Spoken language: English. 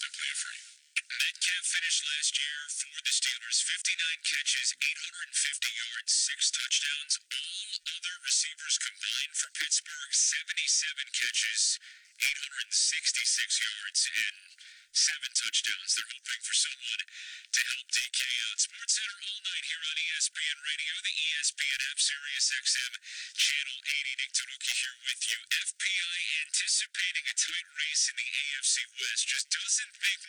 Metcalf finished last year for the Steelers, 59 catches, 850 yards, 6 touchdowns. All other receivers combined for Pittsburgh, 77 catches, 866 yards, and 7 touchdowns. They're hoping for someone to help DK out. SportsCenter all night here on ESPN Radio, the ESPN app, Sirius XM, Channel 80. Nick Tanoki here with you. FPI anticipating a tight race in the AFC West, just doesn't make